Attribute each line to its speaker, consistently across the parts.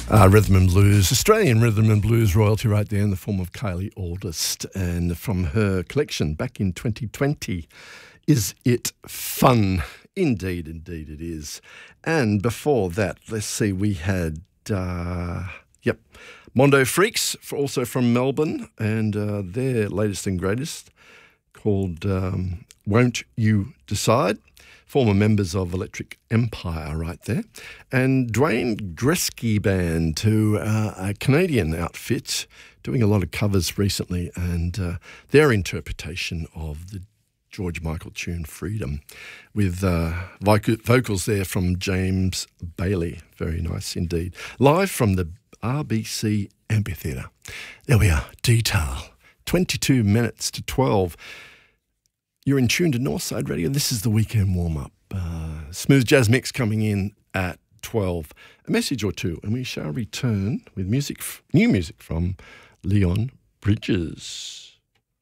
Speaker 1: Rhythm and Blues, Australian Rhythm and Blues royalty right there in the form of Kylie Aldist, and from her collection back in 2020, Is It Fun? Indeed, indeed it is. And before that, let's see, we had, Mondo Freaks, also from Melbourne, and their latest and greatest called Won't You Decide? Former members of Electric Empire right there. And Dwayne Gretzky Band, to a Canadian outfit, doing a lot of covers recently, and their interpretation of the George Michael tune Freedom, with vocals there from James Bailey. Very nice indeed. Live from the RBC Amphitheatre. There we are, Detail. 22 minutes to 12. You're in tune to Northside Radio. This is the weekend warm-up. Smooth jazz mix coming in at 12. A message or two, and we shall return with music, new music from Leon Bridges.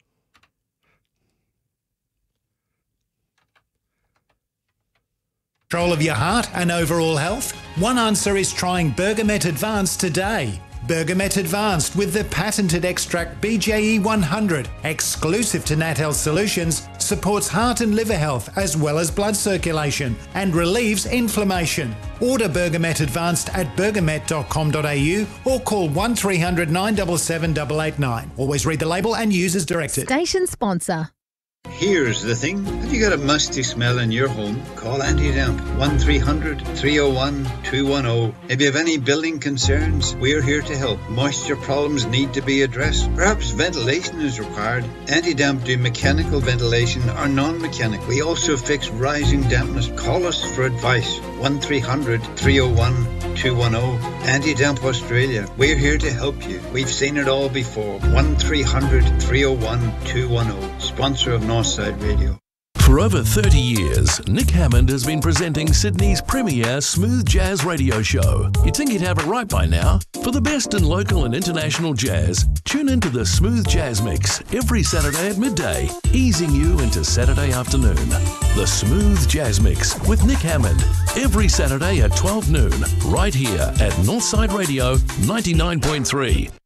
Speaker 2: Control of your heart and overall health? One answer is trying Bergamet Advanced today. Bergamet Advanced with the patented extract BJE 100, exclusive to Nat Health Solutions, supports heart and liver health as well as blood circulation and relieves inflammation. Order Bergamet Advanced at bergamet.com.au or call 1300 977 889. Always read the label and use as directed.
Speaker 3: Station sponsor.
Speaker 4: Here's the thing. Have you got a musty smell in your home? Call Anti-Damp 1300 301 210. If you have any building concerns, we're here to help. Moisture problems need to be addressed. Perhaps ventilation is required. Anti-Damp do mechanical ventilation or non-mechanical. We also fix rising dampness. Call us for advice. 1300 301 210. Anti-Damp Australia. We're here to help you. We've seen it all before. 1300 301 210. Sponsor of Northside Radio.
Speaker 5: For over 30 years, Nick Hammond has been presenting Sydney's premier smooth jazz radio show. You'd think he'd have it right by now. For the best in local and international jazz, tune into the Smooth Jazz Mix every Saturday at midday, easing you into Saturday afternoon. The Smooth Jazz Mix with Nick Hammond, every Saturday at 12 noon, right here at Northside Radio 99.3.